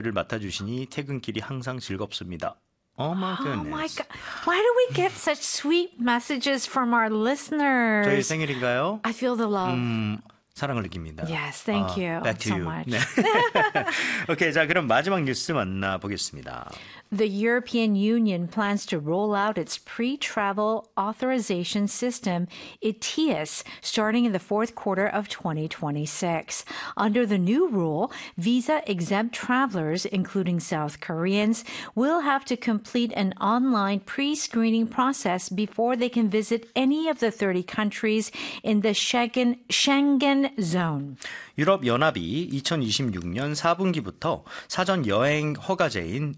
일을 맡아주시니 퇴근길이 항상 즐겁습니다. Oh my goodness. Oh my God. Why do we get such sweet messages from our listeners? 저희 생일인가요? I feel the love. 사랑을 느낍니다. Yes, thank you back to so you. much. 네. 오케이, 자 그럼 마지막 뉴스 만나보겠습니다. The European Union plans to roll out its pre-travel authorization system, ETIAS, starting in the fourth quarter of 2026. Under the new rule, visa-exempt travelers, including South Koreans, will have to complete an online pre-screening process before they can visit any of the 30 countries in the Schengen zone. 유럽연합이 2026년 4분기부터 사전 여행 허가제인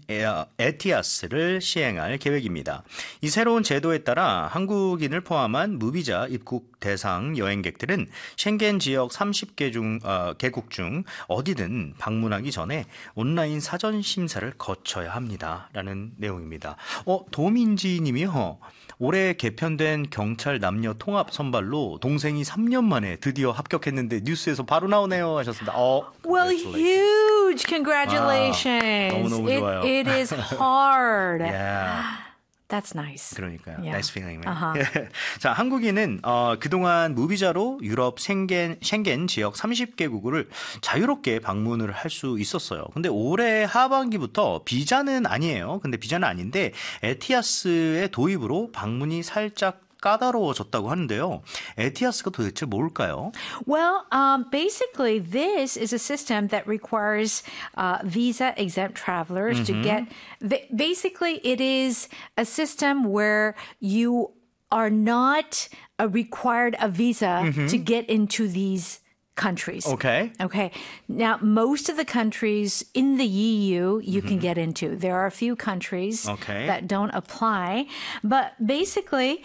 에티아스를 시행할 계획입니다. 이 새로운 제도에 따라 한국인을 포함한 무비자 입국 대상 여행객들은 쉥겐 지역 30개국 중 어디든 방문하기 전에 온라인 사전 심사를 거쳐야 합니다라는 내용입니다. 도민지 님이요. 올해 개편된 경찰 남녀 통합 선발로 동생이 3년 만에 드디어 합격했는데 뉴스에서 바로 나오네요 하셨습니다. Well, huge congratulations. 너무너무 좋아요. It is hard. Yeah. That's nice. 그러니까요. Yeah. Nice feeling. 자, 한국인은 그동안 무비자로 유럽 쉥겐 지역 30개국을 자유롭게 방문을 할 수 있었어요. 근데 올해 하반기부터 비자는 아니에요. 근데 비자는 아닌데 에티아스의 도입으로 방문이 살짝 까다로워졌다고 하는데요. 에티아스가 도대체 뭘까요? Well, basically, this is a system that requires visa-exempt travelers to get. Basically, it is a system where you are not required a visa to get into these countries. Okay. Okay. Now, most of the countries in the EU you can get into. There are a few countries that don't apply. But basically,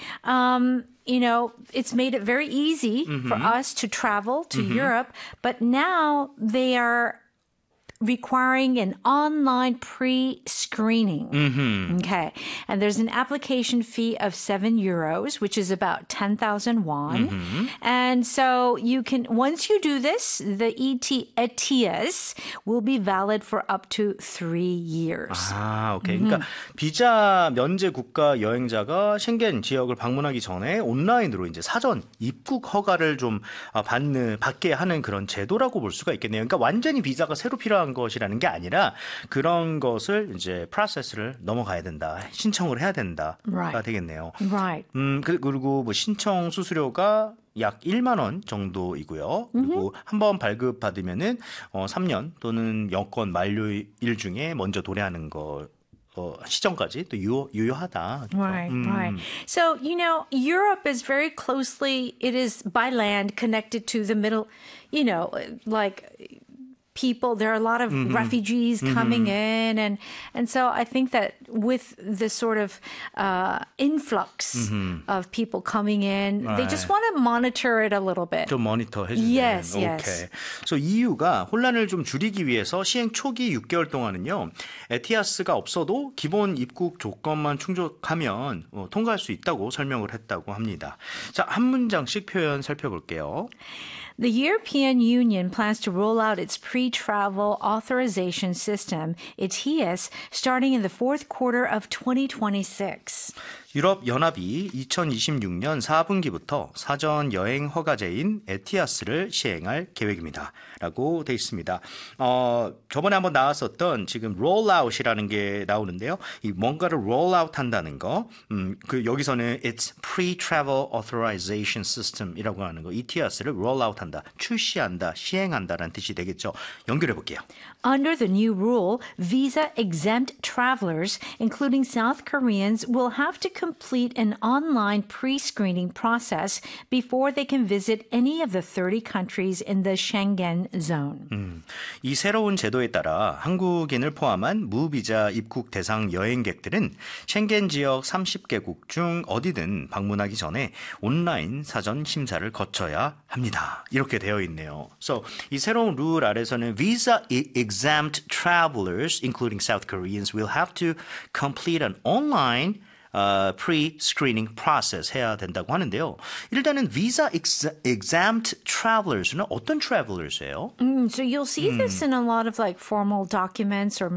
it's made it very easy for us to travel to Europe. But now they are requiring an online pre-screening. Okay. And there's an application fee of €7, which is about 10,000 won. And so you can, once you do this, the ETIAS will be valid for up to 3 years. 오케이. 그러니까 비자 면제 국가 여행자가 쉥겐 지역을 방문하기 전에 온라인으로 이제 사전 입국 허가를 좀 받게 하는 그런 제도라고 볼 수가 있겠네요. 그러니까 완전히 비자가 새로 필요한 것이라는 게 아니라 그런 것을 이제 프로세스를 넘어가야 된다. 신청을 해야 된다가 되겠네요. Right. 그리고 뭐 신청 수수료가 약 1만 원 정도이고요. 그리고 한번 발급받으면은 3년 또는 여권 만료일 중에 먼저 도래하는 거 시점까지 또 유효하다. Right, right. So, Europe is very closely, it is by land connected to the middle, like people, there are a lot of refugees coming in. And so I think that with this sort of influx of people coming in, they just want to monitor it a little bit. 좀 모니터 해주세요. Yes, 오케이. yes. So EU가 혼란을 좀 줄이기 위해서 시행 초기 6개월 동안은요. 에티아스가 없어도 기본 입국 조건만 충족하면 통과할 수 있다고 설명을 했다고 합니다. 자, 한 문장씩 표현 살펴볼게요. The European Union plans to roll out its pre-travel authorization system, ETIAS, starting in the fourth quarter of 2026. 유럽연합이 2026년 4분기부터 사전 여행 허가제인 에티아스를 시행할 계획입니다. 라고 돼 있습니다. 저번에 한번 나왔었던 지금 rollout이라는 게 나오는데요. 이 뭔가를 rollout 한다는 거, 여기서는 it's pre-travel authorization system이라고 하는 거, ETIAS를 rollout 한다, 출시한다, 시행한다라는 뜻이 되겠죠. 연결해 볼게요. Under the new rule, visa-exempt travelers, including South Koreans, will have to complete an online pre-screening process before they can visit any of the 30 countries in the Schengen zone. 이 새로운 제도에 따라 한국인을 포함한 무비자 입국 대상 여행객들은 쉥겐 지역 30개국 중 어디든 방문하기 전에 온라인 사전 심사를 거쳐야 합니다. 이렇게 되어 있네요. So, 이 새로운 룰 아래서는 visa-exempt travelers, including South Koreans, will have to complete an online pre-screening process 해야 된다고 하는데요. 일단은 visa exempt travelers는 어떤 travelers예요? So you'll see this in a lot of like formal documents or